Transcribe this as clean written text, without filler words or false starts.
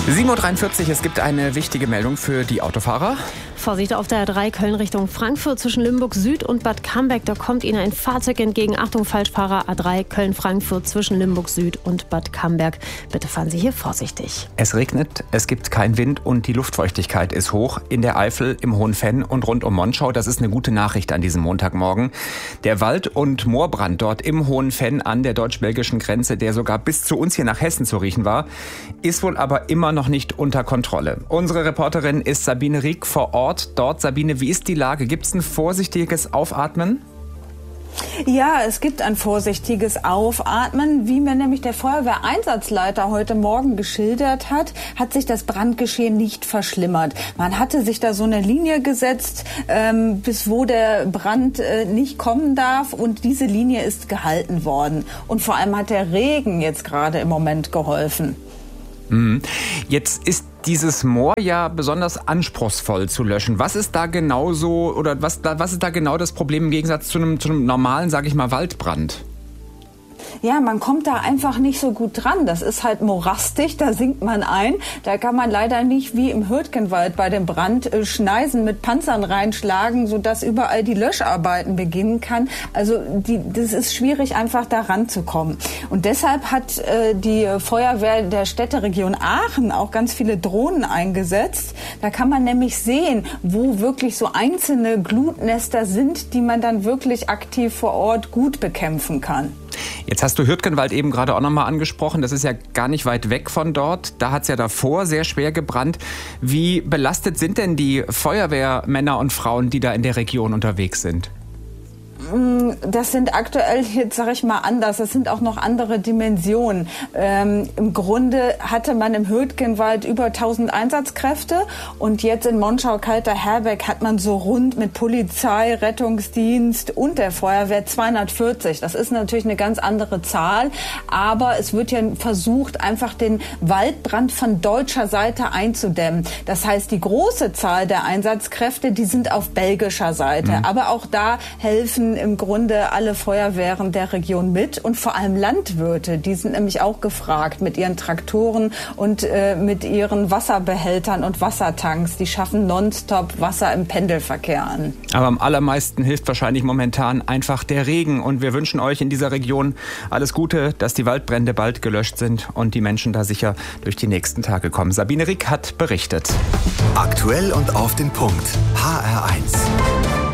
7:43 Uhr, es gibt eine wichtige Meldung für die Autofahrer. Vorsicht auf der A3 Köln Richtung Frankfurt zwischen Limburg Süd und Bad Camberg. Da kommt Ihnen ein Fahrzeug entgegen. Achtung, Falschfahrer, A3 Köln-Frankfurt zwischen Limburg Süd und Bad Camberg. Bitte fahren Sie hier vorsichtig. Es regnet, es gibt keinen Wind und die Luftfeuchtigkeit ist hoch. In der Eifel, im Hohen Venn und rund um Monschau. Das ist eine gute Nachricht an diesem Montagmorgen. Der Wald- und Moorbrand dort im Hohen Venn an der deutsch-belgischen Grenze, der sogar bis zu uns hier nach Hessen zu riechen war, ist wohl aber immer noch nicht unter Kontrolle. Unsere Reporterin ist Sabine Rieck vor Ort. Dort, Sabine, wie ist die Lage? Gibt es ein vorsichtiges Aufatmen? Ja, es gibt ein vorsichtiges Aufatmen. Wie mir nämlich der Feuerwehreinsatzleiter heute Morgen geschildert hat, hat sich das Brandgeschehen nicht verschlimmert. Man hatte sich da so eine Linie gesetzt, bis wo der Brand nicht kommen darf, und diese Linie ist gehalten worden. Und vor allem hat der Regen jetzt gerade im Moment geholfen. Jetzt ist dieses Moor ja besonders anspruchsvoll zu löschen. Was ist da genau so, oder was ist da genau das Problem im Gegensatz zu einem normalen, sage ich mal, Waldbrand? Ja, man kommt da einfach nicht so gut dran. Das ist halt morastig, da sinkt man ein. Da kann man leider nicht wie im Hürtgenwald bei dem Brand Schneisen mit Panzern reinschlagen, sodass überall die Löscharbeiten beginnen kann. Also das ist schwierig, einfach da ranzukommen. Und deshalb hat die Feuerwehr der Städteregion Aachen auch ganz viele Drohnen eingesetzt. Da kann man nämlich sehen, wo wirklich so einzelne Glutnester sind, die man dann wirklich aktiv vor Ort gut bekämpfen kann. Jetzt hast du Hürtgenwald eben gerade auch nochmal angesprochen. Das ist ja gar nicht weit weg von dort. Da hat es ja davor sehr schwer gebrannt. Wie belastet sind denn die Feuerwehrmänner und Frauen, die da in der Region unterwegs sind? Das sind aktuell, jetzt sage ich mal, anders. Das sind auch noch andere Dimensionen. Im Grunde hatte man im Hürtgenwald über 1000 Einsatzkräfte, und jetzt in Monschau-Kalter-Herbeck hat man so rund mit Polizei, Rettungsdienst und der Feuerwehr 240. Das ist natürlich eine ganz andere Zahl, aber es wird ja versucht, einfach den Waldbrand von deutscher Seite einzudämmen. Das heißt, die große Zahl der Einsatzkräfte, die sind auf belgischer Seite. Aber auch da helfen im Grunde alle Feuerwehren der Region mit, und vor allem Landwirte, die sind nämlich auch gefragt mit ihren Traktoren und mit ihren Wasserbehältern und Wassertanks. Die schaffen nonstop Wasser im Pendelverkehr an. Aber am allermeisten hilft wahrscheinlich momentan einfach der Regen, und wir wünschen euch in dieser Region alles Gute, dass die Waldbrände bald gelöscht sind und die Menschen da sicher durch die nächsten Tage kommen. Sabine Rieck hat berichtet. Aktuell und auf den Punkt. HR1.